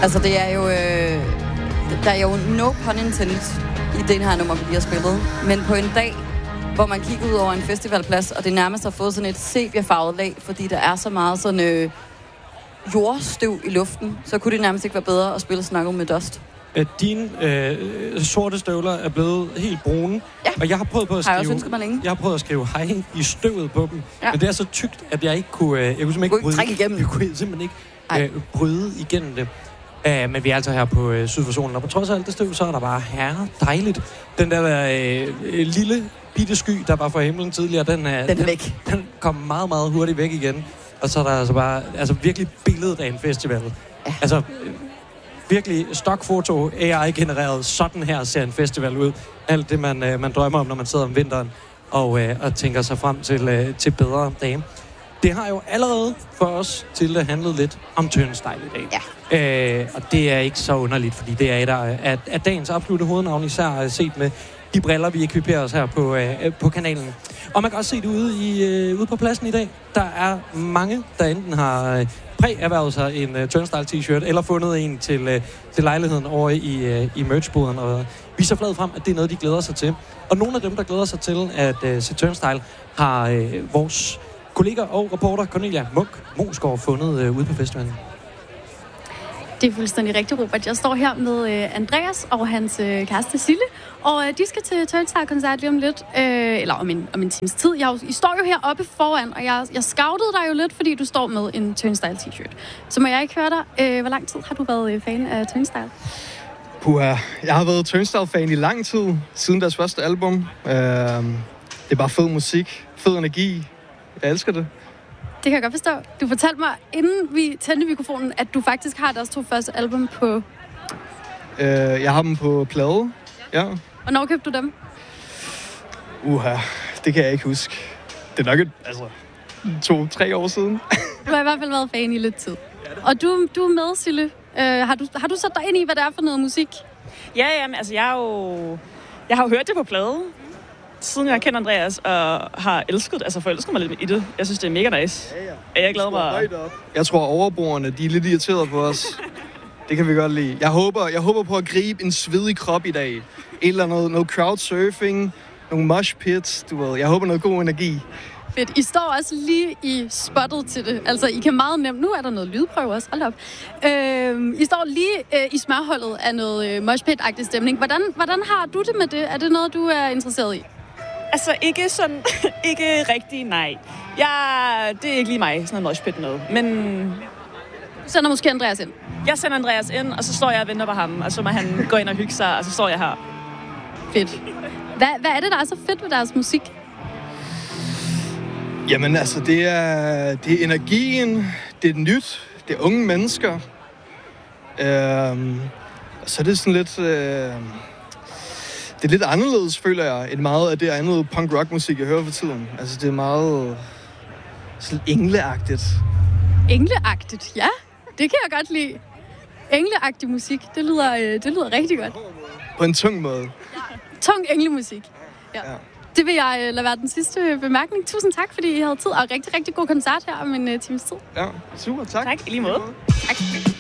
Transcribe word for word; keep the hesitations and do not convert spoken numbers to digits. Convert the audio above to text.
Altså, det er jo... Øh, der er jo no pun intended i den her nummer, vi lige har spillet. Men på en dag, hvor man kigger ud over en festivalplads, og det nærmest har fået sådan et sepia-farvet lag, fordi der er så meget sådan øh, jordstøv i luften, så kunne det nærmest ikke være bedre at spille Snuggle med Dust. Dine øh, sorte støvler er blevet helt brune, ja. Og jeg har prøvet på at skrive, har jeg, jeg, jeg har prøvet at skrive hej i støvet på dem, ja. Men det er så tykt, at jeg ikke kunne, øh, jeg kunne simpelthen ikke bryde igennem. Jeg kunne simpelthen ikke øh, bryde igennem det. Uh, men vi er altså her på øh, syd for solen, og på trods af alt det støv, så er der bare herre dejligt. Den der øh, lille bitte sky, der var fra himlen tidligere, den, øh, den er den, væk. Den kom meget, meget hurtigt væk igen. Og så er der altså bare altså virkelig billedet af en festival. Ja. Altså øh, virkelig stokfoto, A I-genereret, sådan her ser en festival ud. Alt det, man, øh, man drømmer om, når man sidder om vinteren og, øh, og tænker sig frem til, øh, til bedre dage. Det har jo allerede for os til at handle lidt om Turnstile i dag. Ja. Øh, og det er ikke så underligt, fordi det er et af, af, af dagens absolutte hovednavn, især set med de briller, vi ekviperer os her på, øh, på kanalen. Og man kan også se det ude, i, øh, ude på pladsen i dag. Der er mange, der enten har øh, præerhvervet sig en øh, Turnstile t-shirt, eller fundet en til, øh, til lejligheden over i, øh, i merchboden, og viser fladet frem, at det er noget, de glæder sig til. Og nogle af dem, der glæder sig til at øh, se Turnstile, har øh, vores kollega og reporter Cornelia Munch-Moesgaard fundet øh, ude på festivalen. Det er fuldstændig rigtigt, Robert. Jeg står her med øh, Andreas og hans øh, kæreste Sille, og øh, de skal til Turnstile-koncert lige om lidt, øh, eller om en, om en times tid. Jeg, I står jo heroppe foran, og jeg, jeg scoutede dig jo lidt, fordi du står med en Turnstile t-shirt. Så må jeg ikke høre dig. Øh, hvor lang tid har du været øh, fan af Turnstile? Puha, jeg har været Turnstile-fan i lang tid, siden deres første album. Øh, det er bare fed musik, fed energi. Jeg elsker det. Det kan jeg godt forstå. Du fortalte mig, inden vi tændte mikrofonen, at du faktisk har deres to første album på... Øh, jeg har dem på plade, ja. Hvornår købte du dem? Uha, det kan jeg ikke huske. Det er nok et, altså, to-tre år siden. Du har i hvert fald været fan i lidt tid. Og du, du er med, Sille. Øh, har, du, har du sat dig ind i, hvad det er for noget musik? Ja, jamen, altså jeg har jo... Jeg har jo hørt det på plade, siden jeg kender Andreas, og har elsket det, altså forelsket mig lidt i det. Jeg synes, det er mega nice. Ja, ja. Og jeg glæder mig... Jeg tror, overboerne, de er lidt irriteret på os. Det kan vi godt lide. Jeg håber, jeg håber på at gribe en svedig krop i dag. Et eller noget, noget crowdsurfing, nogle mosh pits, du ved. Jeg håber noget god energi. Fedt. I står også lige i spottet til det. Altså, I kan meget nemt... Nu er der noget lydprøve også. Hold op. Øh, I står lige øh, i smørholdet af noget øh, mosh pit-agtig stemning. Hvordan, hvordan har du det med det? Er det noget, du er interesseret i? Altså, ikke sådan... ikke rigtig, nej. Jeg, det er ikke lige mig, sådan noget mosh pit noget. Men... Du sender måske Andreas ind? Jeg sender Andreas ind, og så står jeg og venter på ham. Og så må han gå ind og hygge sig, og så står jeg her. Fedt. Hvad, hvad er det, der er så fedt ved deres musik? Jamen altså, det er, det er energien, det er nyt, det er unge mennesker. Øhm, så er det sådan lidt... Øh, det er lidt anderledes, føler jeg, end meget af det andet punk-rock-musik, jeg hører for tiden. Altså, det er meget sådan engleagtigt. Engleagtigt, ja. Det kan jeg godt lide. Engleagtig musik, det lyder, det lyder rigtig godt. På en tung måde. Tung englemusik. Ja. Ja. Det vil jeg lade være den sidste bemærkning. Tusind tak, fordi I havde tid, og rigtig, rigtig god koncert her om en uh, times tid. Ja, super, tak. Tak, i lige måde. Tak.